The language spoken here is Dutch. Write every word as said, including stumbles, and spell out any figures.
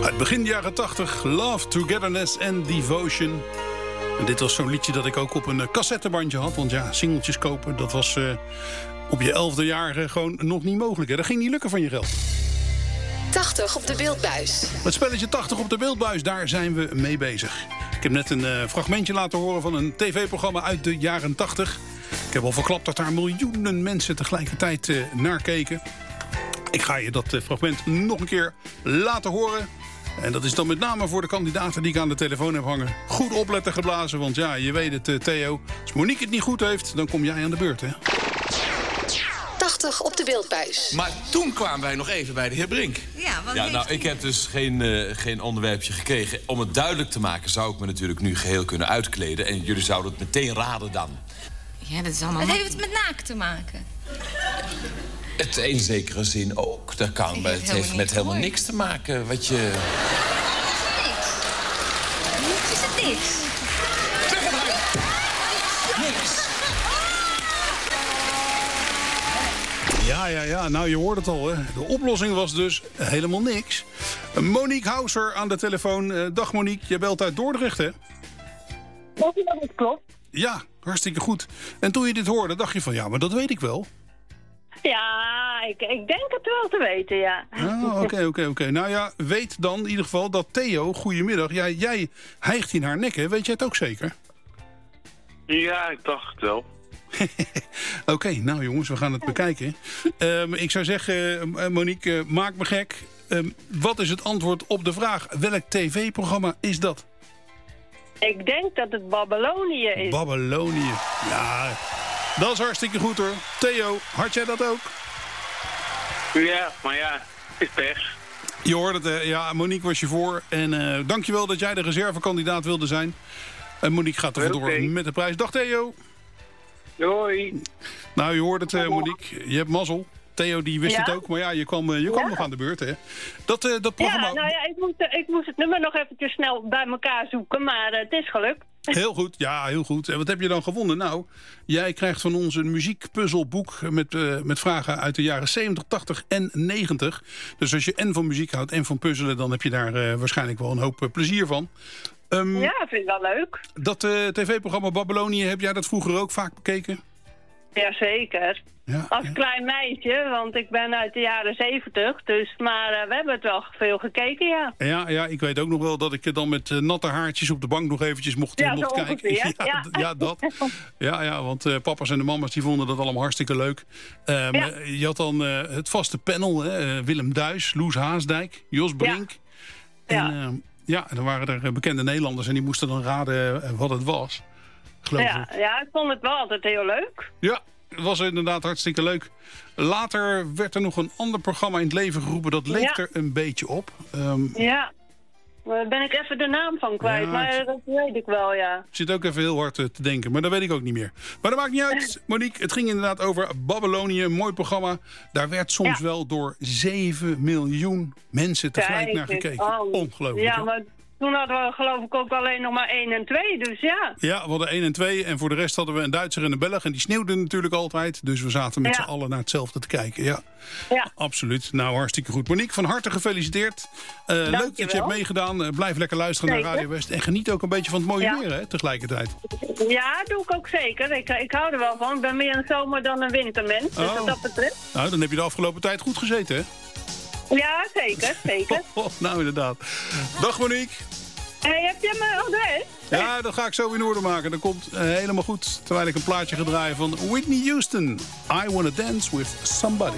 Uit begin jaren tachtig, Love, Togetherness and Devotion. En dit was zo'n liedje dat ik ook op een cassettebandje had. Want ja, singeltjes kopen, dat was uh, op je elfde jaar uh, gewoon nog niet mogelijk. Hè? Dat ging niet lukken van je geld. tachtig op de beeldbuis. Het spelletje tachtig op de beeldbuis, daar zijn we mee bezig. Ik heb net een uh, fragmentje laten horen van een tv-programma uit de jaren tachtig. Ik heb al verklapt dat daar miljoenen mensen tegelijkertijd uh, naar keken. Ik ga je dat uh, fragment nog een keer laten horen. En dat is dan met name voor de kandidaten die ik aan de telefoon heb hangen. Goed opletten geblazen, want ja, je weet het, uh, Theo. Als Monique het niet goed heeft, dan kom jij aan de beurt, hè? tachtig op de beeldbuis. Maar toen kwamen wij nog even bij de heer Brink. Ja, wat ja, heeft nou, u? ik heb dus geen, uh, geen onderwerpje gekregen. Om het duidelijk te maken zou ik me natuurlijk nu geheel kunnen uitkleden. En jullie zouden het meteen raden dan. Ja, dat is allemaal... Wat heeft het met naakt te maken? Het in zekere zin ook. Dat kan, Ik maar heb het het heeft helemaal met niet helemaal gehoord. niks te maken wat je... Niks. Niks is het niks. Niks. Ja, ja, ja. Nou, je hoort het al, hè. De oplossing was dus helemaal niks. Monique Houser aan de telefoon. Uh, dag Monique, je belt uit Dordrecht, hè? Dat het klopt. Ja, hartstikke goed. En toen je dit hoorde, dacht je van, ja, maar dat weet ik wel. Ja, ik, ik denk het wel te weten, ja. Ah, oké, oké, oké. Nou ja, weet dan in ieder geval dat Theo, goedemiddag, jij, jij hijgt in haar nek, hè? Weet jij het ook zeker? Ja, ik dacht het wel. Oké, okay, nou jongens, we gaan het bekijken. Um, ik zou zeggen, uh, Monique, uh, maak me gek. Um, wat is het antwoord op de vraag? Welk tv-programma is dat? Ik denk dat het Babylonië is. Babylonië, ja. Dat is hartstikke goed hoor. Theo, had jij dat ook? Ja, maar ja, het is pech. Je hoort het, hè? Ja, Monique was je voor. En uh, dankjewel dat jij de reservekandidaat wilde zijn. En Monique gaat er vandoor Okay. met de prijs. Dag Theo. Doei. Nou, je hoort het, uh, Monique. Je hebt mazzel. Theo die wist Ja? het ook, maar ja, je kwam, uh, je kwam Ja. nog aan de beurt, hè? Dat, uh, dat programma... Ja, nou ja, ik moest, ik moest het nummer nog eventjes snel bij elkaar zoeken, maar uh, het is gelukt. Heel goed, ja, heel goed. En wat heb je dan gewonnen? Nou, jij krijgt van ons een muziekpuzzelboek met, uh, met vragen uit de jaren zeventig, tachtig en negentig. Dus als je en van muziek houdt en van puzzelen, dan heb je daar uh, waarschijnlijk wel een hoop uh, plezier van. Um, Ja, vind ik wel leuk. Dat uh, tv-programma Babylonië, heb jij dat vroeger ook vaak bekeken? Jazeker. Ja, Als ja. klein meisje, want ik ben uit de jaren zeventig, dus, maar uh, we hebben het wel veel gekeken, ja. Ja, ja, ik weet ook nog wel dat ik dan met uh, natte haartjes op de bank nog eventjes mocht, Ja, mocht zo kijken. ongeveer, ja, ja. d- ja, dat. Ja, ja, want uh, papa's en de mama's die vonden dat allemaal hartstikke leuk. Um, Ja. Je had dan uh, het vaste panel, hè, uh, Willem Duis, Loes Haasdijk, Jos Brink. En Ja. uh, ja, en dan waren er uh, bekende Nederlanders en die moesten dan raden uh, wat het was. Geloof Ja, ik. ja, ik vond het wel altijd heel leuk. Ja, het was inderdaad hartstikke leuk. Later werd er nog een ander programma in het leven geroepen. Dat leek Ja. er een beetje op. Um, Ja. Daar ben ik even de naam van kwijt, Ja, maar ik- dat weet ik wel, ja. Ik zit ook even heel hard uh, te denken, maar dat weet ik ook niet meer. Maar dat maakt niet uit, Monique. Het ging inderdaad over Babylonië, een mooi programma. Daar werd soms Ja. wel door zeven miljoen mensen tegelijk Kijk naar eens, gekeken. oh. Ongelooflijk. Ja, hè? maar toen hadden we geloof ik ook alleen nog maar één en twee, dus ja. Ja, we hadden één en twee. En voor de rest hadden we een Duitser en een Belg. En die sneeuwden natuurlijk altijd. Dus we zaten met Ja. z'n allen naar hetzelfde te kijken. Ja, Ja, absoluut. Nou, hartstikke goed. Monique, van harte gefeliciteerd. Uh, leuk dat je hebt meegedaan. Uh, blijf lekker luisteren naar Zeker. Radio West. En geniet ook een beetje van het mooie Ja. weer, hè, tegelijkertijd. ja, doe ik ook zeker. Ik, ik hou er wel van. Ik ben meer een zomer dan een wintermens, dus Oh. wat dat betreft. Nou, dan heb je de afgelopen tijd goed gezeten, hè? Ja, zeker, zeker. Oh, nou, inderdaad. Dag Monique. Hey, heb je mijn adres? Ja, dat ga ik zo in orde maken. Dat komt uh, helemaal goed. Terwijl ik een plaatje ga draaien van Whitney Houston. I Wanna Dance With Somebody.